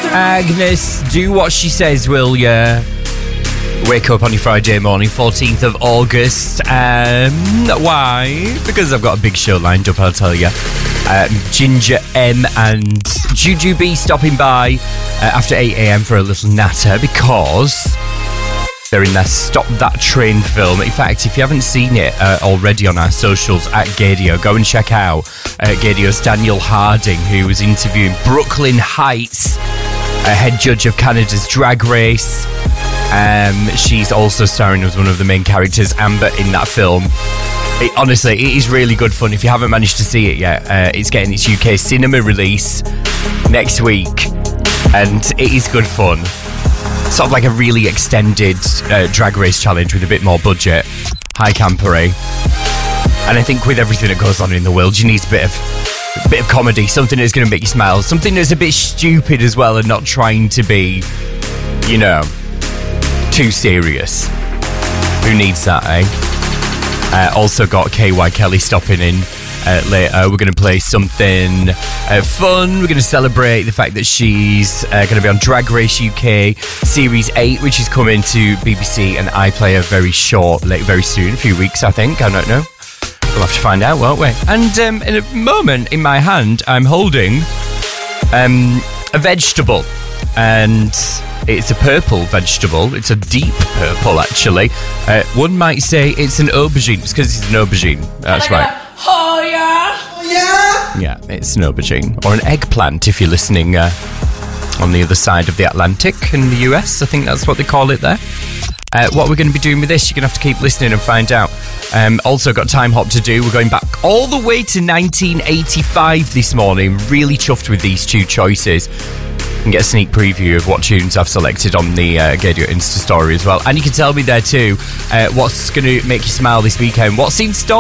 Agnes, do what she says, will ya? Wake up on your Friday morning, 14th of August. Why? Because I've got a big show lined up, I'll tell you. Ginger M and Jujubee stopping by after 8am for a little natter because they're in their Stop That Train film. In fact, if you haven't seen it already on our socials at Gadio, go and check out Gadio's Daniel Harding, who was interviewing Brooklyn Heights, head judge of Canada's Drag Race. She's also starring as one of the main characters, Amber, in that film. Honestly, it is really good fun. If you haven't managed to see it yet, it's getting its UK cinema release next week, and it is good fun. Sort of like a really extended Drag Race challenge with a bit more budget, high campery. And I think with everything that goes on in the world, you need a bit of comedy, something that's going to make you smile, something that's a bit stupid as well, and not trying to be, you know, too serious. Who needs that, eh? Also got KY Kelly stopping in later. We're going to play something fun. We're going to celebrate the fact that she's going to be on Drag Race UK Series 8, which is coming to BBC and iPlayer very soon, a few weeks, I think. I don't know. We'll have to find out, won't we? And in a moment, in my hand, I'm holding a vegetable. And it's a purple vegetable. It's a deep purple, actually. One might say it's an aubergine. It's because it's an aubergine. That's right. Oh, yeah. Oh, yeah? Yeah, it's an aubergine. Or an eggplant, if you're listening on the other side of the Atlantic in the US. I think that's what they call it there. What we're going to be doing with this, you're going to have to keep listening and find out. Also got Time Hop to do. We're going back all the way to 1985 this morning. Really chuffed with these two choices. And get a sneak preview of what tunes I've selected on the Gadio Insta story as well. And you can tell me there too what's going to make you smile this weekend. What's in store?